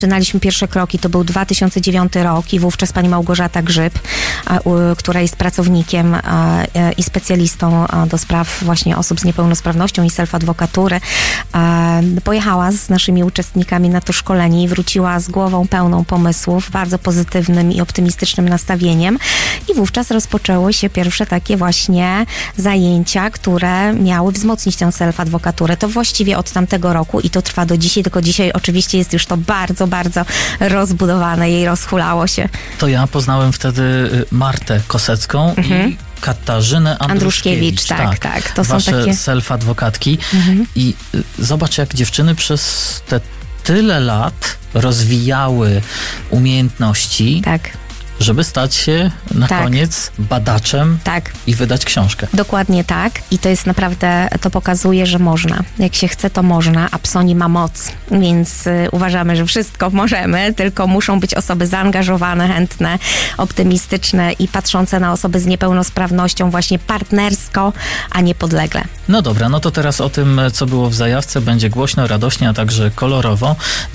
Zaczynaliśmy pierwsze kroki, to był 2009 rok i wówczas pani Małgorzata Grzyb, która jest pracownikiem i specjalistą do spraw właśnie osób z niepełnosprawnością i self-adwokatury, pojechała z naszymi uczestnikami na to szkolenie i wróciła z głową pełną pomysłów, bardzo pozytywnym i optymistycznym nastawieniem i wówczas rozpoczęły się pierwsze takie właśnie zajęcia, które miały wzmocnić tę self-adwokaturę. To właściwie od tamtego roku i to trwa do dzisiaj, tylko dzisiaj oczywiście jest już to bardzo rozbudowane i rozhulało się. To ja poznałem wtedy Martę Kosecką i Katarzynę Andruszkiewicz. Tak. To wasze są takie self-adwokatki. I zobacz, jak dziewczyny przez te tyle lat rozwijały umiejętności, żeby stać się na koniec badaczem i wydać książkę. Dokładnie tak. I to jest naprawdę, to pokazuje, że można. Jak się chce, to można, a PSONI ma moc. Więc uważamy, że wszystko możemy, tylko muszą być osoby zaangażowane, chętne, optymistyczne i patrzące na osoby z niepełnosprawnością właśnie partnersko, a nie podlegle. No dobra, no to teraz o tym, co było w zajawce, będzie głośno, radośnie, a także kolorowo.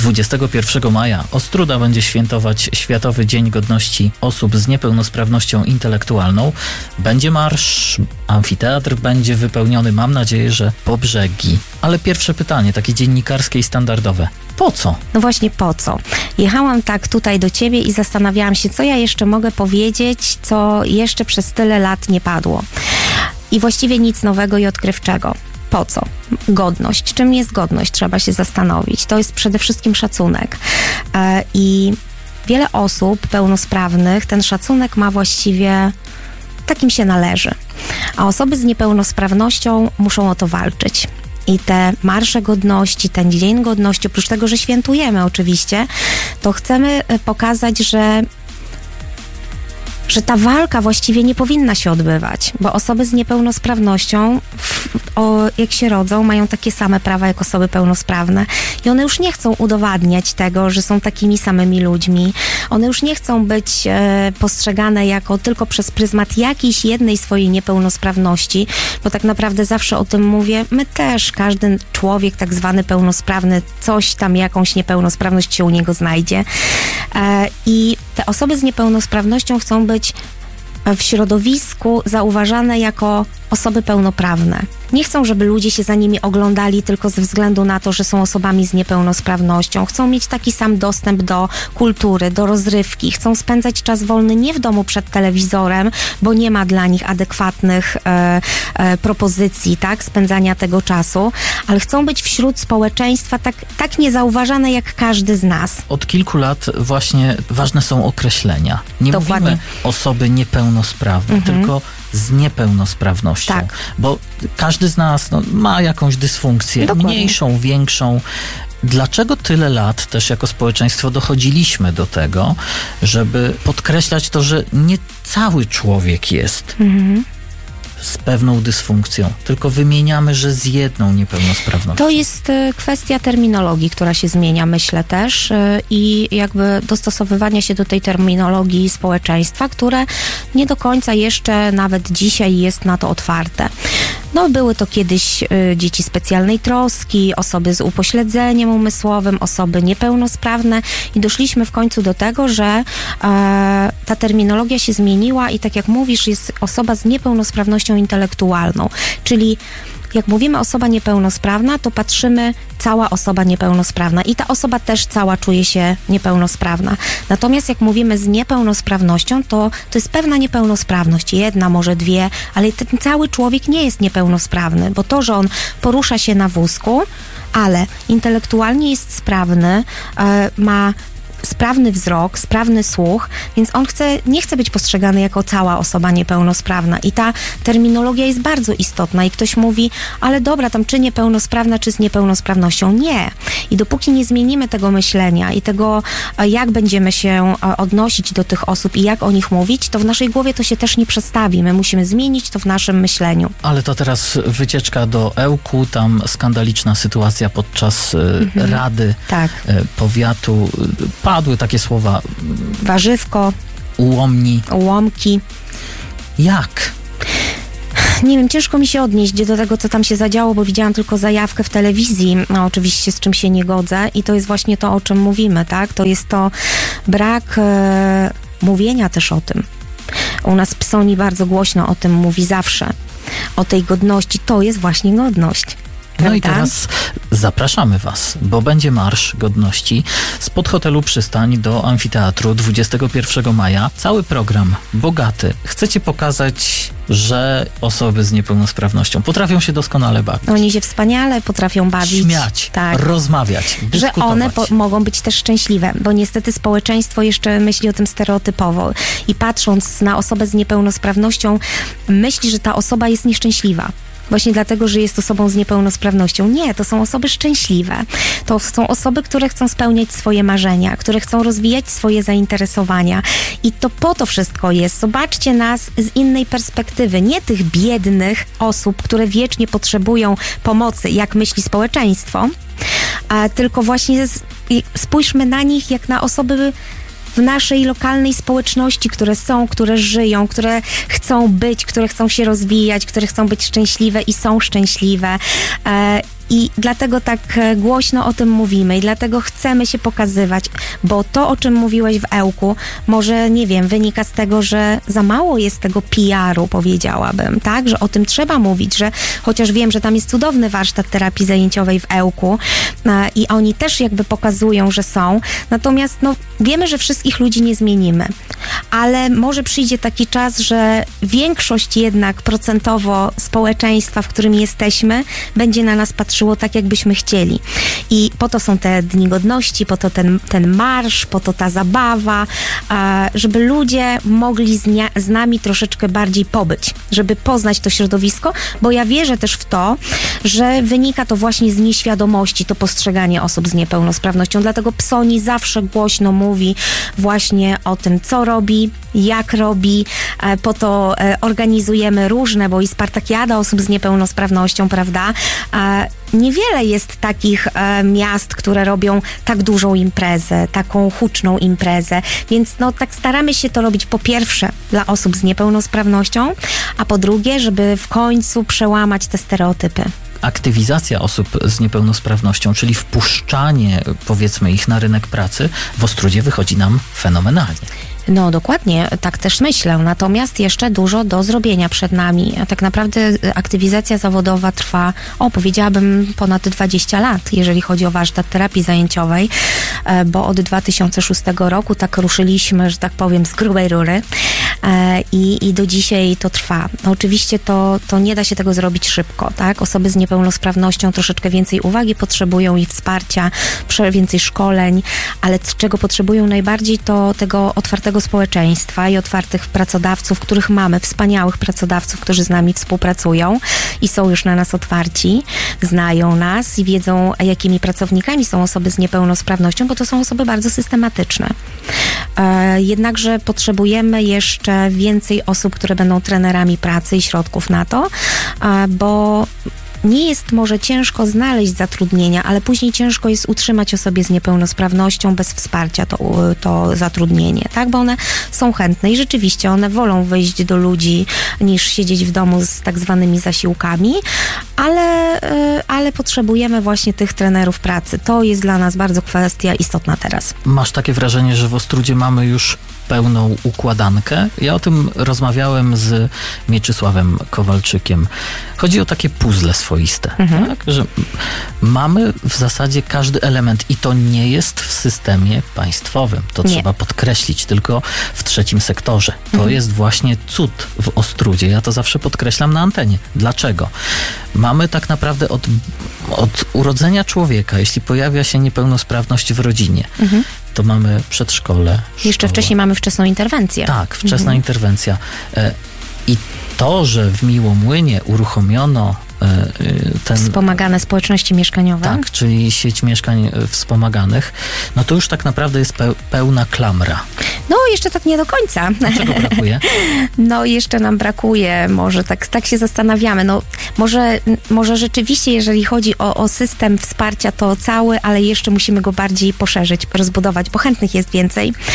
21 maja Ostróda będzie świętować Światowy Dzień Godności Osób z Niepełnosprawnością Intelektualną. Będzie marsz, amfiteatr będzie wypełniony, mam nadzieję, że po brzegi. Ale pierwsze pytanie, takie dziennikarskie i standardowe. Po co? No właśnie po co? Jechałam tak tutaj do ciebie i zastanawiałam się, co ja jeszcze mogę powiedzieć, co jeszcze przez tyle lat nie padło. I właściwie nic nowego i odkrywczego. Po co? Godność. Czym jest godność? Trzeba się zastanowić. To jest przede wszystkim szacunek. I wiele osób pełnosprawnych ten szacunek ma właściwie, takim się należy. A osoby z niepełnosprawnością muszą o to walczyć. I te marsze godności, ten Dzień Godności, oprócz tego, że świętujemy oczywiście, to chcemy pokazać, że ta walka właściwie nie powinna się odbywać, bo osoby z niepełnosprawnością, jak się rodzą, mają takie same prawa jak osoby pełnosprawne i one już nie chcą udowadniać tego, że są takimi samymi ludźmi. One już nie chcą być postrzegane jako tylko przez pryzmat jakiejś jednej swojej niepełnosprawności, bo tak naprawdę zawsze o tym mówię, my też, każdy człowiek tak zwany pełnosprawny, coś tam, jakąś niepełnosprawność się u niego znajdzie. I te osoby z niepełnosprawnością chcą być w środowisku zauważane jako osoby pełnoprawne. Nie chcą, żeby ludzie się za nimi oglądali tylko ze względu na to, że są osobami z niepełnosprawnością. Chcą mieć taki sam dostęp do kultury, do rozrywki. Chcą spędzać czas wolny nie w domu przed telewizorem, bo nie ma dla nich adekwatnych propozycji, spędzania tego czasu, ale chcą być wśród społeczeństwa tak niezauważane jak każdy z nas. Od kilku lat właśnie ważne są określenia. Nie mówimy osoby niepełnosprawne, tylko z niepełnosprawnością. Bo każdy z nas ma jakąś dysfunkcję, mniejszą, większą. Dlaczego tyle lat też jako społeczeństwo dochodziliśmy do tego, żeby podkreślać to, że nie cały człowiek jest z pewną dysfunkcją, tylko wymieniamy, że z jedną niepełnosprawnością. To jest kwestia terminologii, która się zmienia, myślę też, i jakby dostosowywania się do tej terminologii społeczeństwa, które nie do końca jeszcze nawet dzisiaj jest na to otwarte. Były to kiedyś dzieci specjalnej troski, osoby z upośledzeniem umysłowym, osoby niepełnosprawne i doszliśmy w końcu do tego, że ta terminologia się zmieniła i tak jak mówisz, jest osoba z niepełnosprawnością intelektualną, czyli jak mówimy osoba niepełnosprawna, to patrzymy cała osoba niepełnosprawna i ta osoba też cała czuje się niepełnosprawna. Natomiast jak mówimy z niepełnosprawnością, to jest pewna niepełnosprawność, jedna, może dwie, ale ten cały człowiek nie jest niepełnosprawny, bo to, że on porusza się na wózku, ale intelektualnie jest sprawny, ma sprawny wzrok, sprawny słuch, więc on nie chce być postrzegany jako cała osoba niepełnosprawna i ta terminologia jest bardzo istotna i ktoś mówi, ale dobra, tam czy niepełnosprawna, czy z niepełnosprawnością. Nie. I dopóki nie zmienimy tego myślenia i tego, jak będziemy się odnosić do tych osób i jak o nich mówić, to w naszej głowie to się też nie przestawi. My musimy zmienić to w naszym myśleniu. Ale to teraz wycieczka do Ełku, tam skandaliczna sytuacja podczas Rady Powiatu. Padły takie słowa. Warzywko. Ułomni. Ułomki. Jak? Nie wiem, ciężko mi się odnieść do tego, co tam się zadziało, bo widziałam tylko zajawkę w telewizji, oczywiście z czym się nie godzę i to jest właśnie to, o czym mówimy, tak? To jest to brak mówienia też o tym. U nas Psoni bardzo głośno o tym mówi zawsze, o tej godności. To jest właśnie godność. No i teraz zapraszamy Was, bo będzie Marsz Godności spod hotelu Przystań do amfiteatru 21 maja. Cały program bogaty. Chcecie pokazać, że osoby z niepełnosprawnością potrafią się doskonale bawić. Oni się wspaniale potrafią bawić. Śmiać, rozmawiać, dyskutować. Że one mogą być też szczęśliwe, bo niestety społeczeństwo jeszcze myśli o tym stereotypowo i patrząc na osobę z niepełnosprawnością myśli, że ta osoba jest nieszczęśliwa. Właśnie dlatego, że jest osobą z niepełnosprawnością. Nie, to są osoby szczęśliwe. To są osoby, które chcą spełniać swoje marzenia, które chcą rozwijać swoje zainteresowania. I to po to wszystko jest. Zobaczcie nas z innej perspektywy. Nie tych biednych osób, które wiecznie potrzebują pomocy, jak myśli społeczeństwo, tylko właśnie spójrzmy na nich jak na osoby w naszej lokalnej społeczności, które są, które żyją, które chcą być, które chcą się rozwijać, które chcą być szczęśliwe i są szczęśliwe. I dlatego tak głośno o tym mówimy i dlatego chcemy się pokazywać, bo to, o czym mówiłeś w Ełku, może, nie wiem, wynika z tego, że za mało jest tego PR-u, powiedziałabym, tak? Że o tym trzeba mówić, że chociaż wiem, że tam jest cudowny warsztat terapii zajęciowej w Ełku i oni też jakby pokazują, że są, natomiast wiemy, że wszystkich ludzi nie zmienimy, ale może przyjdzie taki czas, że większość jednak procentowo społeczeństwa, w którym jesteśmy, będzie na nas patrzyło tak, jakbyśmy chcieli. I po to są te Dni Godności, po to ten marsz, po to ta zabawa, żeby ludzie mogli z nami troszeczkę bardziej pobyć, żeby poznać to środowisko, bo ja wierzę też w to, że wynika to właśnie z nieświadomości, to postrzeganie osób z niepełnosprawnością. Dlatego Psoni zawsze głośno mówi właśnie o tym, co robi, jak robi. Po to organizujemy różne, bo i Spartakiada osób z niepełnosprawnością, prawda? Niewiele jest takich miast, które robią tak dużą imprezę, taką huczną imprezę, więc tak staramy się to robić po pierwsze dla osób z niepełnosprawnością, a po drugie, żeby w końcu przełamać te stereotypy. Aktywizacja osób z niepełnosprawnością, czyli wpuszczanie, powiedzmy, ich na rynek pracy, w Ostródzie wychodzi nam fenomenalnie. No dokładnie, tak też myślę. Natomiast jeszcze dużo do zrobienia przed nami. Tak naprawdę aktywizacja zawodowa trwa, powiedziałabym, ponad 20 lat, jeżeli chodzi o warsztat terapii zajęciowej, bo od 2006 roku tak ruszyliśmy, że tak powiem, z grubej rury i do dzisiaj to trwa. Oczywiście to nie da się tego zrobić szybko, tak? Osoby z niepełnosprawnością troszeczkę więcej uwagi potrzebują i wsparcia, więcej szkoleń, ale czego potrzebują najbardziej, to tego otwartego społeczeństwa i otwartych pracodawców, których mamy, wspaniałych pracodawców, którzy z nami współpracują i są już na nas otwarci, znają nas i wiedzą, jakimi pracownikami są osoby z niepełnosprawnością, bo to są osoby bardzo systematyczne. Jednakże potrzebujemy jeszcze więcej osób, które będą trenerami pracy i środków na to, bo nie jest może ciężko znaleźć zatrudnienia, ale później ciężko jest utrzymać osobie z niepełnosprawnością bez wsparcia to zatrudnienie, tak? Bo one są chętne i rzeczywiście one wolą wyjść do ludzi niż siedzieć w domu z tak zwanymi zasiłkami, ale potrzebujemy właśnie tych trenerów pracy. To jest dla nas bardzo kwestia istotna teraz. Masz takie wrażenie, że w Ostródzie mamy już pełną układankę? Ja o tym rozmawiałem z Mieczysławem Kowalczykiem. Chodzi o takie puzzle swoiste, tak? Że mamy w zasadzie każdy element i to nie jest w systemie państwowym. To trzeba podkreślić, tylko w trzecim sektorze. To jest właśnie cud w Ostródzie. Ja to zawsze podkreślam na antenie. Dlaczego? Mamy tak naprawdę od urodzenia człowieka, jeśli pojawia się niepełnosprawność w rodzinie, to mamy przedszkole, szkołę. Jeszcze wcześniej mamy wczesną interwencję. Tak, wczesna interwencja. I to, że w Miłomłynie uruchomiono wspomagane społeczności mieszkaniowe. Tak, czyli sieć mieszkań wspomaganych, no to już tak naprawdę jest pełna klamra. No, jeszcze tak nie do końca. Czego brakuje? No, jeszcze nam brakuje, może tak się zastanawiamy. No, może rzeczywiście, jeżeli chodzi o system wsparcia, to cały, ale jeszcze musimy go bardziej poszerzyć, rozbudować, bo chętnych jest więcej.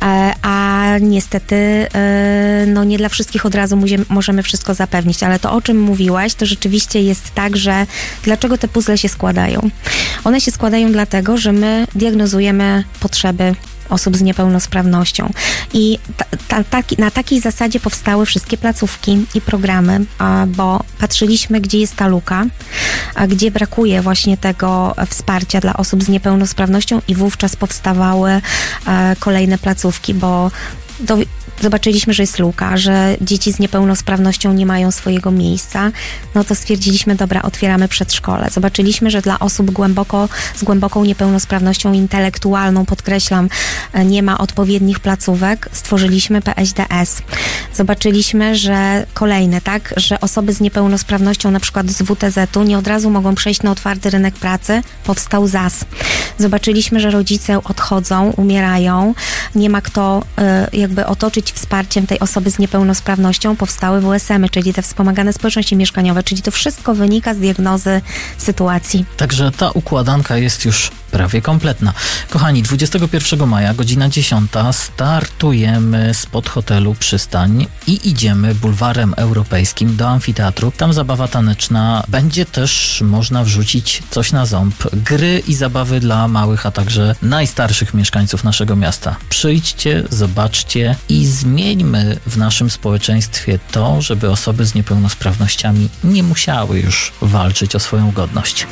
a niestety no nie dla wszystkich od razu możemy wszystko zapewnić, ale to, o czym mówiłaś, to rzeczywiście jest tak, że dlaczego te puzzle się składają? One się składają dlatego, że my diagnozujemy potrzeby osób z niepełnosprawnością. I na takiej zasadzie powstały wszystkie placówki i programy, bo patrzyliśmy, gdzie jest ta luka, a gdzie brakuje właśnie tego wsparcia dla osób z niepełnosprawnością i wówczas powstawały kolejne placówki, bo zobaczyliśmy, że jest luka, że dzieci z niepełnosprawnością nie mają swojego miejsca, no to stwierdziliśmy, dobra, otwieramy przedszkole. Zobaczyliśmy, że dla osób z głęboką niepełnosprawnością intelektualną, podkreślam, nie ma odpowiednich placówek, stworzyliśmy PSDS. Zobaczyliśmy, że kolejne, tak, że osoby z niepełnosprawnością, na przykład z WTZ-u, nie od razu mogą przejść na otwarty rynek pracy, powstał ZAS. Zobaczyliśmy, że rodzice odchodzą, umierają, nie ma kto jakby otoczyć wsparciem tej osoby z niepełnosprawnością, powstały WSM-y, czyli te wspomagane społeczności mieszkaniowe, czyli to wszystko wynika z diagnozy sytuacji. Także ta układanka jest już prawie kompletna. Kochani, 21 maja, godzina 10, startujemy spod hotelu Przystań i idziemy bulwarem europejskim do amfiteatru. Tam zabawa taneczna. Będzie też można wrzucić coś na ząb. Gry i zabawy dla małych, a także najstarszych mieszkańców naszego miasta. Przyjdźcie, zobaczcie i zmieńmy w naszym społeczeństwie to, żeby osoby z niepełnosprawnościami nie musiały już walczyć o swoją godność.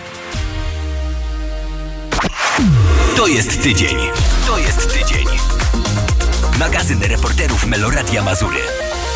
To jest tydzień. To jest tydzień. Magazyn reporterów Meloradia Mazury.